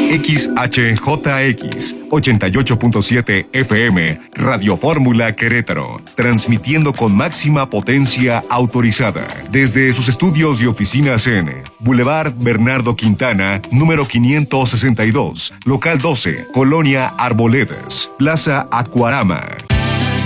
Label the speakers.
Speaker 1: XHJX 88.7 FM, Radio Fórmula Querétaro, transmitiendo con máxima potencia autorizada desde sus estudios y oficinas en Boulevard Bernardo Quintana, número 562, local 12, Colonia Arboledas, Plaza Acuarama,